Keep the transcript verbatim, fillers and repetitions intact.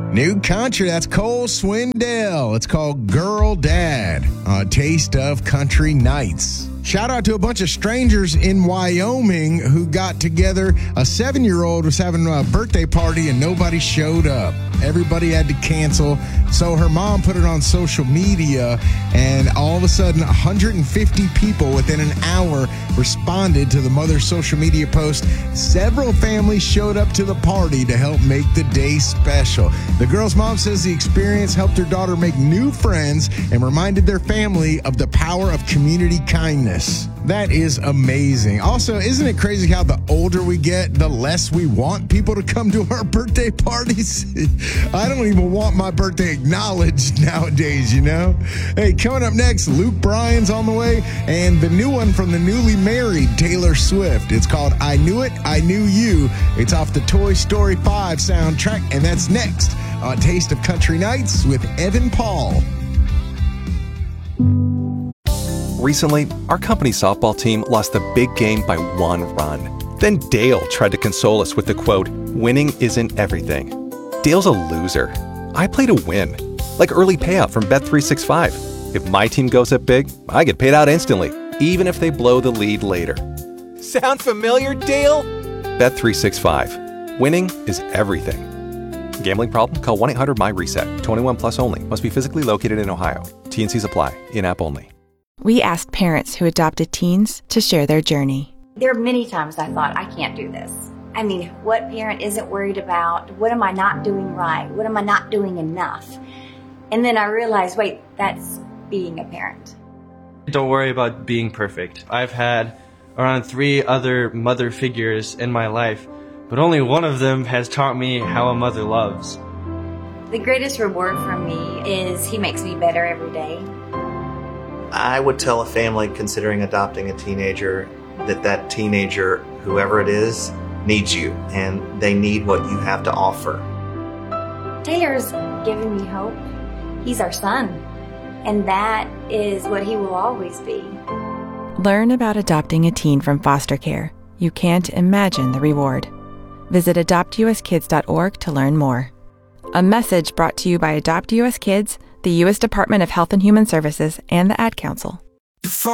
New country, that's Cole Swindell. It's called Girl Dad, a taste of country nights. Shout out to a bunch of strangers in Wyoming who got together. A seven-year-old was having a birthday party and nobody showed up. Everybody had to cancel. So her mom put it on social media, and all of a sudden, one hundred fifty people within an hour responded to the mother's social media post. Several families showed up to the party to help make the day special. The girl's mom says the experience helped her daughter make new friends and reminded their family of the power of community kindness. That is amazing. Also, isn't it crazy how the older we get, the less we want people to come to our birthday parties? I don't even want my birthday acknowledged nowadays, you know? Hey, coming up next, Luke Bryan's on the way, and the new one from the newly married Taylor Swift. It's called I Knew It, I Knew You. It's off the Toy Story five soundtrack, and that's next on Taste of Country Nights with Evan Paul. Recently, our company softball team lost the big game by one run. Then Dale tried to console us with the quote, "Winning isn't everything." Dale's a loser. I play to win. Like early payout from Bet three sixty-five. If my team goes up big, I get paid out instantly, even if they blow the lead later. Sound familiar, Dale? Bet three sixty-five. Winning is everything. Gambling problem? Call one eight hundred M Y reset. twenty-one plus only. Must be physically located in Ohio. T N Cs apply. In-app only. We asked parents who adopted teens to share their journey. There are many times I thought, I can't do this. I mean, what parent isn't worried about, what am I not doing right? What am I not doing enough? And then I realized, wait, that's being a parent. Don't worry about being perfect. I've had around three other mother figures in my life, but only one of them has taught me how a mother loves. The greatest reward for me is he makes me better every day. I would tell a family considering adopting a teenager that that teenager, whoever it is, needs you, and they need what you have to offer. Taylor's given me hope. He's our son, and that is what he will always be. Learn about adopting a teen from foster care. You can't imagine the reward. Visit adopt u s kids dot org to learn more. A message brought to you by Adopt U S Kids, the U S Department of Health and Human Services, and the Ad Council.